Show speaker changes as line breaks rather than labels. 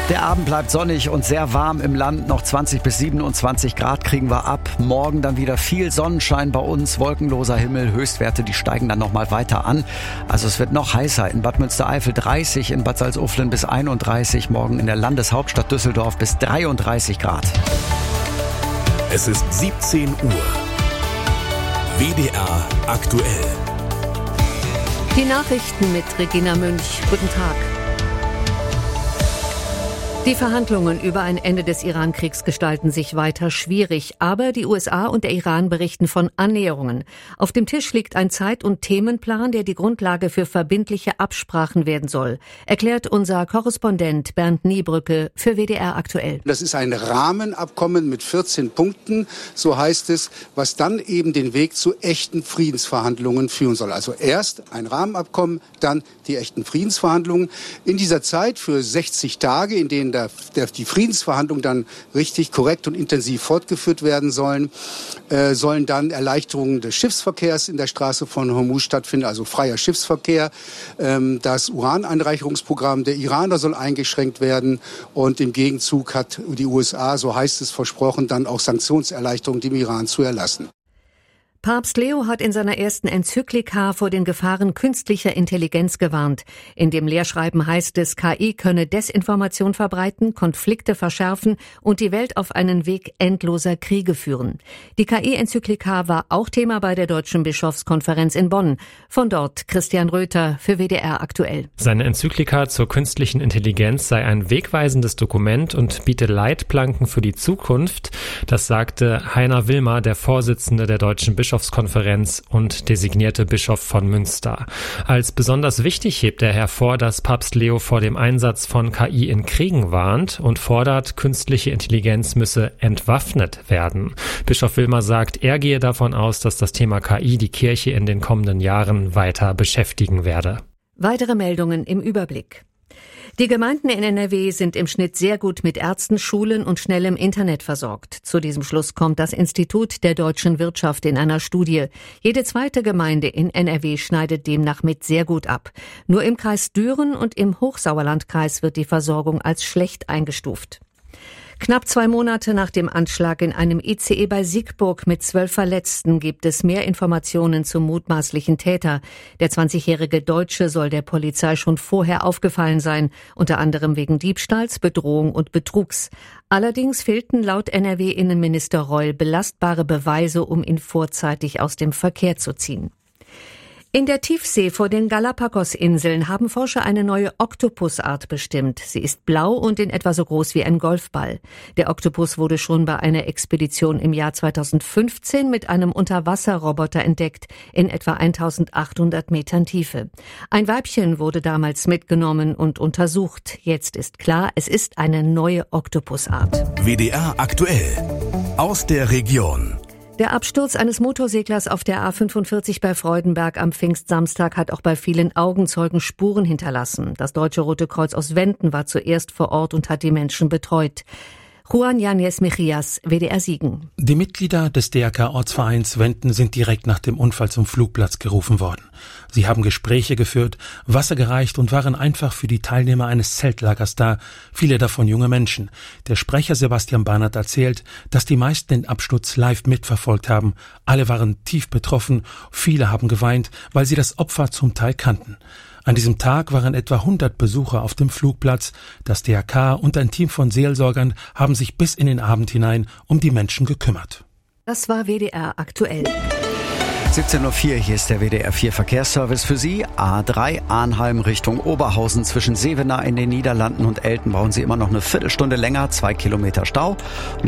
Der Abend bleibt sonnig und sehr warm im Land. Noch 20 bis 27 Grad kriegen wir ab. Morgen dann wieder viel Sonnenschein bei uns, wolkenloser Himmel. Höchstwerte, die steigen dann nochmal weiter an. Also es wird noch heißer. In Bad Münstereifel 30, in Bad Salzuflen bis 31. Morgen in der Landeshauptstadt Düsseldorf bis 33 Grad.
Es ist 17 Uhr. WDR aktuell.
Die Nachrichten mit Regina Münch. Guten Tag. Die Verhandlungen über ein Ende des Iran-Kriegs gestalten sich weiter schwierig, aber die USA und der Iran berichten von Annäherungen. Auf dem Tisch liegt ein Zeit- und Themenplan, der die Grundlage für verbindliche Absprachen werden soll, erklärt unser Korrespondent Bernd Niebrücke für WDR aktuell.
Das ist ein Rahmenabkommen mit 14 Punkten, so heißt es, was dann eben den Weg zu echten Friedensverhandlungen führen soll. Also erst ein Rahmenabkommen, dann die echten Friedensverhandlungen. In dieser Zeit für 60 Tage, in denen die Friedensverhandlungen dann richtig, korrekt und intensiv fortgeführt werden sollen, sollen dann Erleichterungen des Schiffsverkehrs in der Straße von Hormuz stattfinden, also freier Schiffsverkehr. Das Uraneinreicherungsprogramm der Iraner soll eingeschränkt werden und im Gegenzug hat die USA, so heißt es, versprochen, dann auch Sanktionserleichterungen dem Iran zu erlassen.
Papst Leo hat in seiner ersten Enzyklika vor den Gefahren künstlicher Intelligenz gewarnt. In dem Lehrschreiben heißt es, KI könne Desinformation verbreiten, Konflikte verschärfen und die Welt auf einen Weg endloser Kriege führen. Die KI-Enzyklika war auch Thema bei der Deutschen Bischofskonferenz in Bonn. Von dort Christian Röther für WDR aktuell.
Seine Enzyklika zur künstlichen Intelligenz sei ein wegweisendes Dokument und biete Leitplanken für die Zukunft. Das sagte Heiner Wilmer, der Vorsitzende der Deutschen Bischofskonferenz und designierte Bischof von Münster. Als besonders wichtig hebt er hervor, dass Papst Leo vor dem Einsatz von KI in Kriegen warnt und fordert, künstliche Intelligenz müsse entwaffnet werden. Bischof Wilmer sagt, er gehe davon aus, dass das Thema KI die Kirche in den kommenden Jahren weiter beschäftigen werde.
Weitere Meldungen im Überblick. Die Gemeinden in NRW sind im Schnitt sehr gut mit Ärzten, Schulen und schnellem Internet versorgt. Zu diesem Schluss kommt das Institut der deutschen Wirtschaft in einer Studie. Jede zweite Gemeinde in NRW schneidet demnach mit sehr gut ab. Nur im Kreis Düren und im Hochsauerlandkreis wird die Versorgung als schlecht eingestuft. Knapp 2 Monate nach dem Anschlag in einem ICE bei Siegburg mit 12 Verletzten gibt es mehr Informationen zum mutmaßlichen Täter. Der 20-jährige Deutsche soll der Polizei schon vorher aufgefallen sein, unter anderem wegen Diebstahls, Bedrohung und Betrugs. Allerdings fehlten laut NRW-Innenminister Reul belastbare Beweise, um ihn vorzeitig aus dem Verkehr zu ziehen. In der Tiefsee vor den Galapagos-Inseln haben Forscher eine neue Oktopusart bestimmt. Sie ist blau und in etwa so groß wie ein Golfball. Der Oktopus wurde schon bei einer Expedition im Jahr 2015 mit einem Unterwasserroboter entdeckt, in etwa 1800 Metern Tiefe. Ein Weibchen wurde damals mitgenommen und untersucht. Jetzt ist klar, es ist eine neue Oktopusart.
WDR aktuell. Aus der Region.
Der Absturz eines Motorseglers auf der A45 bei Freudenberg am Pfingstsamstag hat auch bei vielen Augenzeugen Spuren hinterlassen. Das Deutsche Rote Kreuz aus Wenden war zuerst vor Ort und hat die Menschen betreut. Juan Yáñez Mejías, WDR Siegen.
Die Mitglieder des DRK-Ortsvereins Wenden sind direkt nach dem Unfall zum Flugplatz gerufen worden. Sie haben Gespräche geführt, Wasser gereicht und waren einfach für die Teilnehmer eines Zeltlagers da, viele davon junge Menschen. Der Sprecher Sebastian Bahnert erzählt, dass die meisten den Absturz live mitverfolgt haben. Alle waren tief betroffen, viele haben geweint, weil sie das Opfer zum Teil kannten. An diesem Tag waren etwa 100 Besucher auf dem Flugplatz. Das DRK und ein Team von Seelsorgern haben sich bis in den Abend hinein um die Menschen gekümmert.
Das war WDR aktuell.
17.04 Uhr, hier ist der WDR 4 Verkehrsservice für Sie. A3 Arnheim Richtung Oberhausen zwischen Sevenaar in den Niederlanden und Elten brauchen Sie immer noch eine Viertelstunde länger, 2 Kilometer Stau. Und